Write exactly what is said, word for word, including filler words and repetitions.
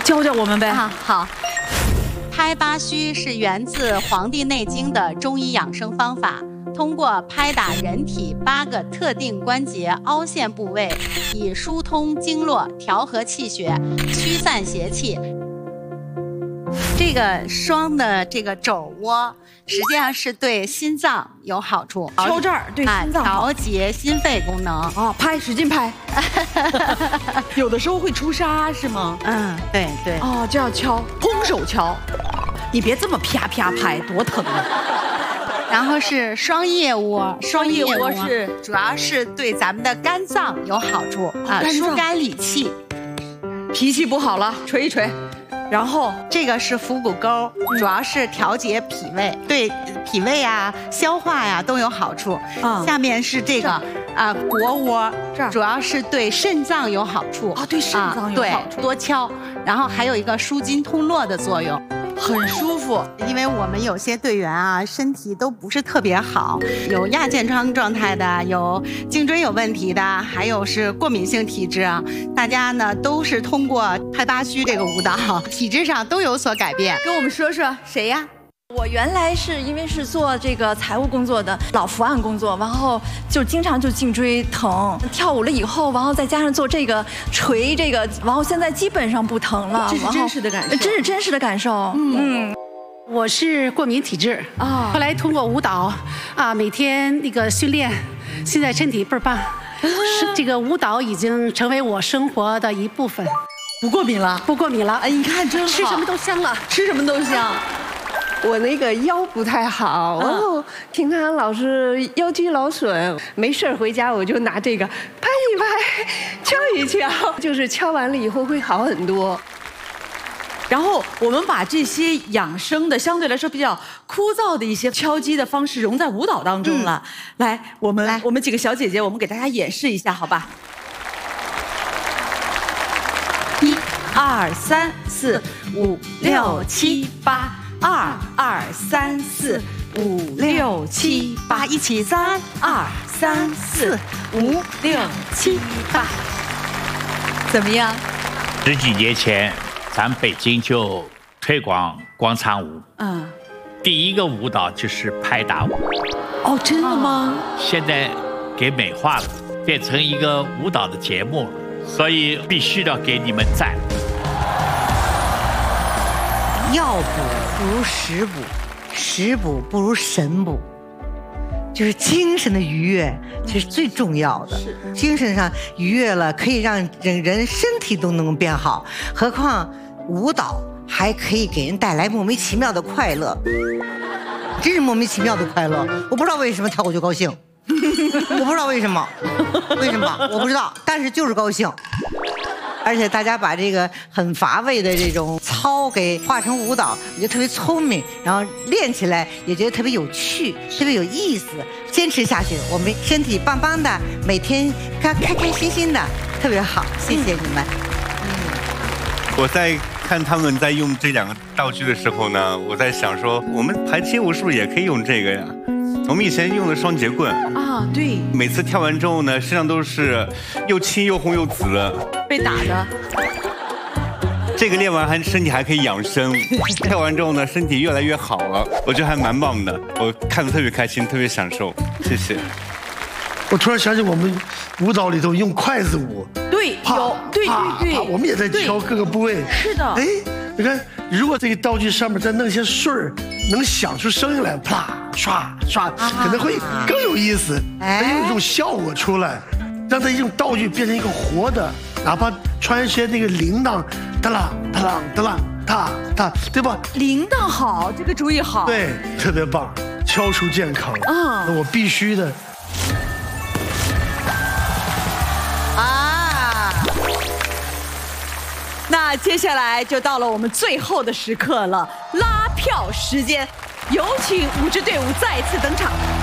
教教我们呗。 啊，好。拍八虚是源自《黄帝内经》的中医养生方法，通过拍打人体八个特定关节凹陷部位，以疏通经络、调和气血、驱散邪气。这个双的这个肘窝，实际上是对心脏有好处， 敲这儿对心脏调节心肺功能。 啊，拍，使劲拍。有的时候会出痧是吗？ 嗯，对对。 哦，这样敲，空手敲。你别这么啪啪拍，多疼啊！ 然后是双腋窝，双腋窝是主要是对咱们的肝脏有好处啊，疏肝理气。 脾气不好了，捶一捶。然后这个是腹股沟，主要是调节脾胃，对脾胃啊、消化呀、都有好处。 啊， 下面是这个啊腘窝， 这儿主要是对肾脏有好处啊，对肾脏有好处。 对，多敲，然后还有一个舒筋通络的作用。 很舒服， 因为我们有些队员啊，身体都不是特别好，有亚健康状态的，有颈椎有问题的，还有是过敏性体质啊。大家呢都是通过拍八虚这个舞蹈，体质上都有所改变。 跟我们说说谁呀？ 我原来是因为是做这个财务工作的，老伏案工作，然后就经常就颈椎疼。跳舞了以后，然后再加上做这个捶这个，然后现在基本上不疼了。 这是真实的感受， 这是真实的感受。嗯，嗯我是过敏体质啊，后来通过舞蹈啊，每天那个训练，现在身体倍儿棒。是这个舞蹈已经成为我生活的一部分。 不过敏了？ 不过敏了。 哎，你看真好， 吃什么都香了， 吃什么都香。 我那个腰不太好，然后平常老是腰肌劳损，没事回家我就拿这个拍一拍，敲一敲，就是敲完了以后会好很多。 然后我们把这些养生的相对来说比较枯燥的一些敲击的方式融在舞蹈当中了。嗯、来，我们来我们几个小姐姐，我们给大家演示一下，好吧？一、二、三、四、五、六、七、八。二二三四五六七八，一起三二三四五六七八，怎么样？ 十几年前，咱北京就推广广场舞，嗯，第一个舞蹈就是拍打舞。 哦，真的吗？ 现在给美化了，变成一个舞蹈的节目了，所以必须要给你们赞。 药补不如食补，食补不如神补，就是精神的愉悦，这是最重要的。精神上愉悦了，可以让人人身体都能变好，何况舞蹈还可以给人带来莫名其妙的快乐，真是莫名其妙的快乐。我不知道为什么跳舞就高兴，我不知道为什么，为什么我不知道，但是就是高兴。而且大家把这个很乏味的这种操给化成舞蹈，也就特别聪明，然后练起来也觉得特别有趣，特别有意思。坚持下去，我们身体棒棒的，每天开开开心心的，特别好。谢谢你们。 嗯，我在看他们在用这两个道具的时候呢，我在想说，我们排街舞是不是也可以用这个呀？我们以前用的双节棍啊，对， 每次跳完之后呢，身上都是又青又红又紫的， 被打的。 这个练完还身体还可以养生，跳完之后呢，身体越来越好了，我觉得还蛮棒的，我看得特别开心，特别享受，谢谢。 我突然想起我们舞蹈里头用筷子舞， 对，有，对对对， 我们也在敲各个部位。 是的， 哎，你看，如果这个道具上面再弄些顺儿，能响出声音来，啪唰唰，可能会更有意思，还有一种效果出来，让它用道具变成一个活的，哪怕穿一些那个铃铛，哒啦哒啦哒啦哒哒，对吧？ 铃铛好，这个主意好， 对，特别棒，敲出健康啊！那我必须的。 啊，那接下来就到了我们最后的时刻了，拉票时间，有请五支队伍再次登场。